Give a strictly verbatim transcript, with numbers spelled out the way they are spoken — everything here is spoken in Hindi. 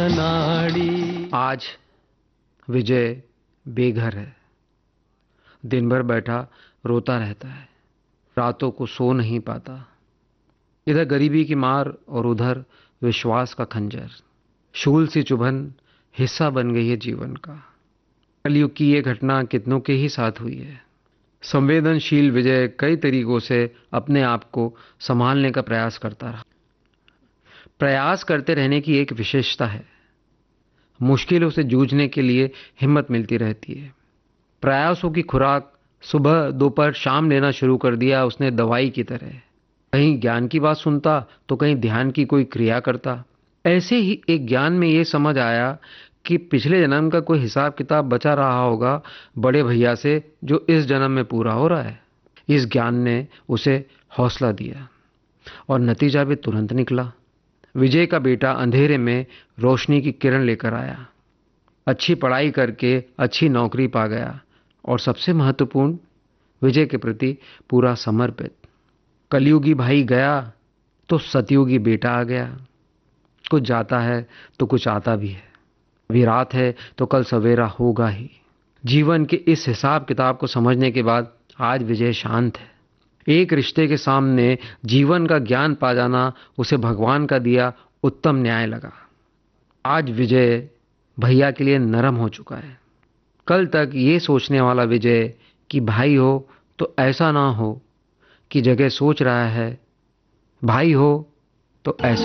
नाड़ी। आज विजय बेघर है। दिन भर बैठा रोता रहता है, रातों को सो नहीं पाता। इधर गरीबी की मार और उधर विश्वास का खंजर, शूल सी चुभन हिस्सा बन गई है जीवन का। कलयुग की ये घटना कितनों के ही साथ हुई है। संवेदनशील विजय कई तरीकों से अपने आप को संभालने का प्रयास करता रहा। प्रयास करते रहने की एक विशेषता है, मुश्किलों से जूझने के लिए हिम्मत मिलती रहती है। प्रयासों की खुराक सुबह दोपहर शाम लेना शुरू कर दिया उसने, दवाई की तरह। कहीं ज्ञान की बात सुनता तो कहीं ध्यान की कोई क्रिया करता। ऐसे ही एक ज्ञान में ये समझ आया कि पिछले जन्म का कोई हिसाब किताब बचा रहा होगा बड़े भैया से, जो इस जन्म में पूरा हो रहा है। इस ज्ञान ने उसे हौसला दिया और नतीजा भी तुरंत निकला। विजय का बेटा अंधेरे में रोशनी की किरण लेकर आया, अच्छी पढ़ाई करके अच्छी नौकरी पा गया और सबसे महत्वपूर्ण, विजय के प्रति पूरा समर्पित। कलयुगी भाई गया तो सतयुगी बेटा आ गया। कुछ जाता है तो कुछ आता भी है। अभी रात है तो कल सवेरा होगा ही। जीवन के इस हिसाब किताब को समझने के बाद आज विजय शांत है। एक रिश्ते के सामने जीवन का ज्ञान पा जाना उसे भगवान का दिया उत्तम न्याय लगा। आज विजय भैया के लिए नरम हो चुका है। कल तक ये सोचने वाला विजय कि भाई हो तो ऐसा ना हो, कि जगह सोच रहा है भाई हो तो ऐसा